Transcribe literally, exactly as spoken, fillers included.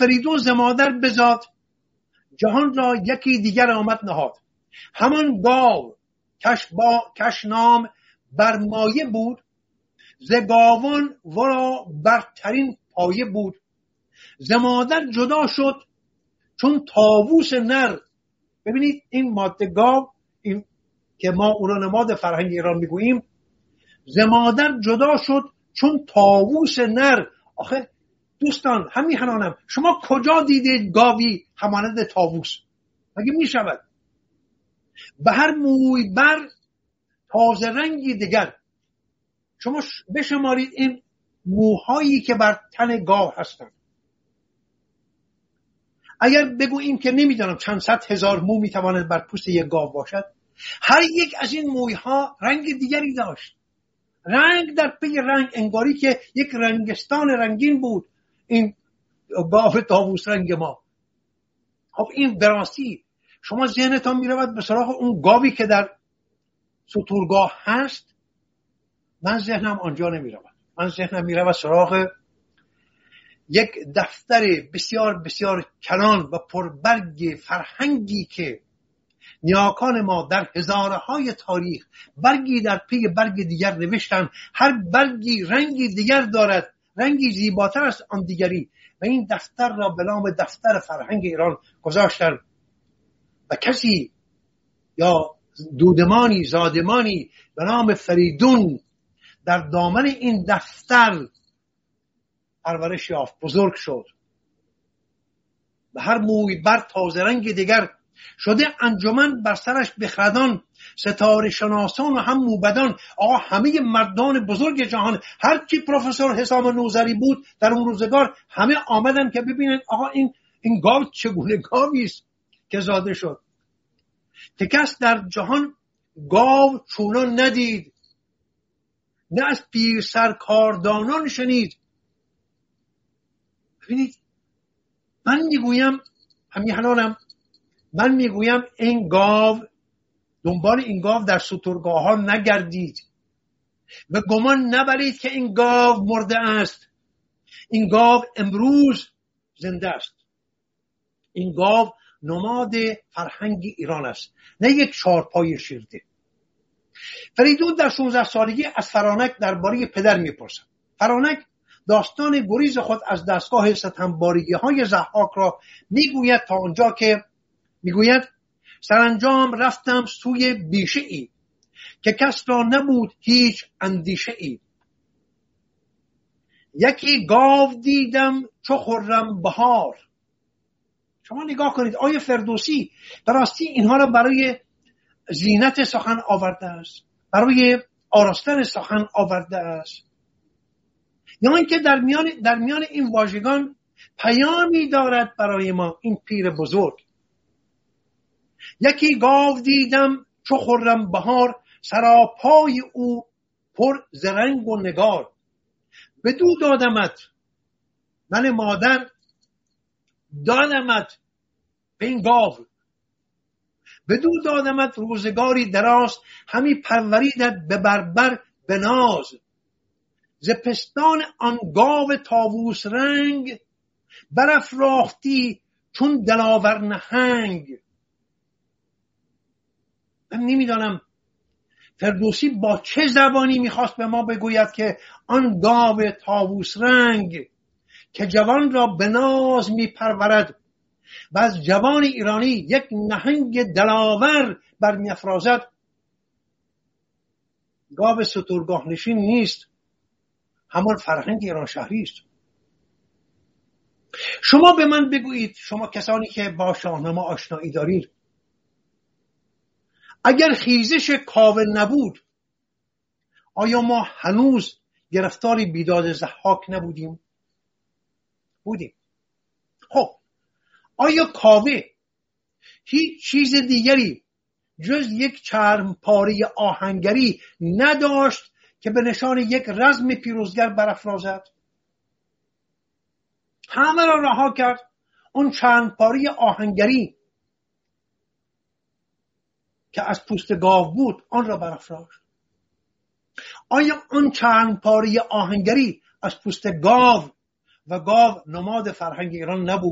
فریدون ز مادر بزاد، جهان را یکی دیگر آمد نهاد. همان گاو کش با کش نام برمایه بود، ز گاوان ورا برترین پایه بود. ز مادر جدا شد چون طاووس نر. ببینید این ماده گاو، این که ما اون رو نماد فرهنگ ایران میگوییم، ز مادر جدا شد چون طاووس نر. آخه دوستان همیهنانم، شما کجا دیدید گاوی همانند طاووس؟ مگه میشود؟ به هر موی بر تازه رنگی دیگر. شما بشمارید این موهایی که بر تن گاو هستند. اگر بگوییم که نمیدانم چند صد هزار مو میتواند بر پوست یک گاو باشد، هر یک از این مویها رنگ دیگری داشت، رنگ در پی رنگ، انگاری که یک رنگستان رنگین بود این گاو طاووس رنگ ما. خب این براستی شما ذهنتان میرود به سراغ اون گاوی که در ستورگاه هست؟ من ذهنم آنجا نمیرود. من ذهنم میرود سراغ یک دفتر بسیار بسیار کلان و پربرگ فرهنگی که نیاکان ما در هزارهای تاریخ برگی در پی برگ دیگر نوشتن. هر برگی رنگی دیگر دارد، رنگی زیباتر از آن دیگری، و این دفتر را به نام دفتر فرهنگ ایران گذاشتن. و کسی یا دودمانی زادمانی به نام فریدون در دامن این دفتر پرورش یافت، بزرگ شد. به هر موی بر تازه رنگ دیگر شده، انجمن بر سرش بخردان، ستاره شناسان و هم موبدان. آقا همه مردان بزرگ جهان، هر کی پروفسور حسام نوذری بود در اون روزگار، همه آمدن که ببینن آقا این این گاو چگونه گاوی است که زاده شد، که کس در جهان گاو چونان ندید، نه از پیر سرکاردانان شنید. ببینید من میگویم، همیهنانم من میگویم این گاو، دنبال این گاو در ستورگاه ها نگردید و گمان نبرید که این گاو مرده است. این گاو امروز زنده است. این گاو نماد فرهنگ ایران است، نه یک چارپای شیرده. فریدون در شانزده سالگی از فرانک درباره پدر میپرسد. فرانک داستان گریز خود از دستگاه ستمبارگی های ضحاک را میگوید تا آنجا که میگوید سرانجام رفتم سوی بیشه ای که کس را نبود هیچ اندیشه ای. یکی گاو دیدم چو خرم بهار. شما نگاه کنید، آیه فردوسی در راستی اینها را برای زینت سخن آورده است، برای آراستن سخن آورده است، یا اینکه در میان در میان این واژگان پیامی دارد برای ما این پیر بزرگ. یکی گاو دیدم چو خرم بهار، سراپای او پر ز رنگ و نگار. بدو دادمت، من مادر دادمت به این گاو، بدو دادمت روزگاری دراز، همی پروریدت به بربر به ناز. ز پستان آن گاو طاووس رنگ، برافراختی چون دلاور نهنگ. من نمیدانم فردوسی با چه زبانی میخواست به ما بگوید که آن گاو طاووس رنگ که جوان را به ناز میپرورد و از جوان ایرانی یک نهنگ دلاور برمیافرازد، گاو ستورگاه نشین نیست، همان فرهنگ ایران شهری است. شما به من بگویید، شما کسانی که با شاهنامه آشنایی دارید، اگر خیزش کاوه نبود آیا ما هنوز گرفتار بیداد ضحاک نبودیم؟ بودیم. خب آیا کاوه هیچ چیز دیگری جز یک چرم پاره آهنگری نداشت که به نشان یک رزم پیروزگر برافرازد؟ همه را رها کرد، اون چرم پاره آهنگری که از پوست گاو بود آن را برافراشت. آیا آن چرم پاره آهنگری از پوست گاو و گاو نماد فرهنگ ایران نبود؟